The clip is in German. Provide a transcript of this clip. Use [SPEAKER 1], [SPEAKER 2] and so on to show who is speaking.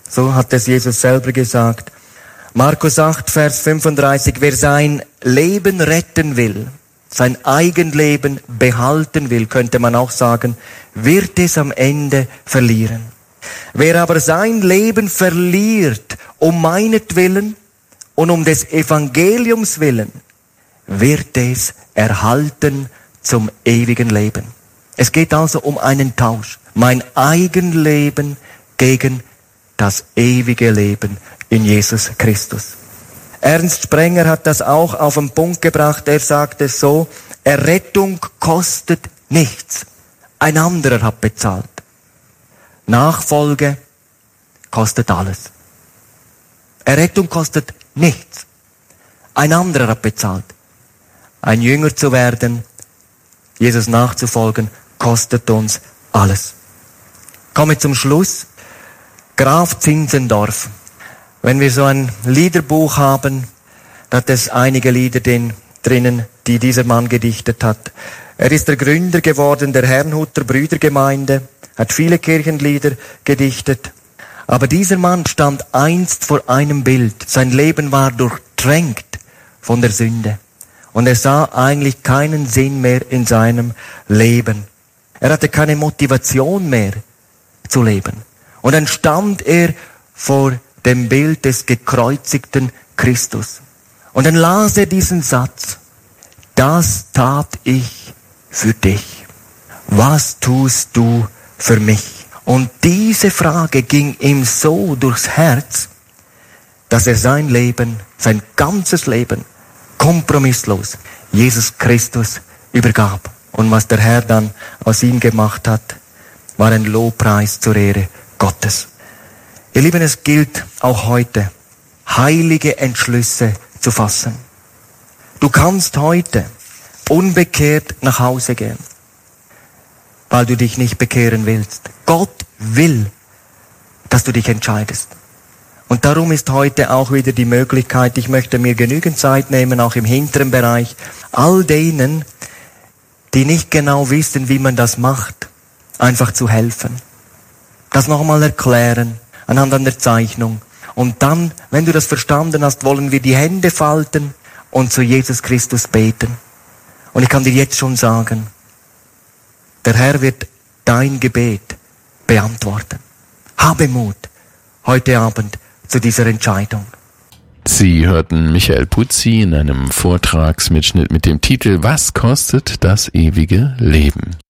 [SPEAKER 1] So hat es Jesus selber gesagt. Markus 8, Vers 35, wer sein Leben retten will, sein Eigenleben behalten will, könnte man auch sagen, wird es am Ende verlieren. Wer aber sein Leben verliert, um meinetwillen und um des Evangeliums willen, wird es erhalten zum ewigen Leben. Es geht also um einen Tausch. Mein Eigenleben gegen das ewige Leben in Jesus Christus. Ernst Sprenger hat das auch auf den Punkt gebracht. Er sagt es so, Errettung kostet nichts. Ein anderer hat bezahlt. Nachfolge kostet alles. Errettung kostet nichts. Ein anderer hat bezahlt. Ein Jünger zu werden, Jesus nachzufolgen, kostet uns alles. Komme zum Schluss. Graf Zinzendorf. Wenn wir so ein Liederbuch haben, da hat es einige Lieder drinnen, die dieser Mann gedichtet hat. Er ist der Gründer geworden der Herrnhuter Brüdergemeinde, hat viele Kirchenlieder gedichtet. Aber dieser Mann stand einst vor einem Bild. Sein Leben war durchtränkt von der Sünde. Und er sah eigentlich keinen Sinn mehr in seinem Leben. Er hatte keine Motivation mehr zu leben. Und dann stand er vor dem Bild des gekreuzigten Christus. Und dann las er diesen Satz. Das tat ich für dich. Was tust du für mich? Und diese Frage ging ihm so durchs Herz, dass er sein Leben, sein ganzes Leben, kompromisslos Jesus Christus übergab. Und was der Herr dann aus ihm gemacht hat, war ein Lobpreis zur Ehre Gottes. Ihr Lieben, es gilt auch heute, heilige Entschlüsse zu fassen. Du kannst heute unbekehrt nach Hause gehen, weil du dich nicht bekehren willst. Gott will, dass du dich entscheidest. Und darum ist heute auch wieder die Möglichkeit, ich möchte mir genügend Zeit nehmen, auch im hinteren Bereich, all denen, die nicht genau wissen, wie man das macht, einfach zu helfen. Das nochmal erklären, anhand einer Zeichnung. Und dann, wenn du das verstanden hast, wollen wir die Hände falten und zu Jesus Christus beten. Und ich kann dir jetzt schon sagen, der Herr wird dein Gebet beantworten. Habe Mut heute Abend zu dieser Entscheidung.
[SPEAKER 2] Sie hörten Michael Putzi in einem Vortragsmitschnitt mit dem Titel Was kostet das ewige Leben?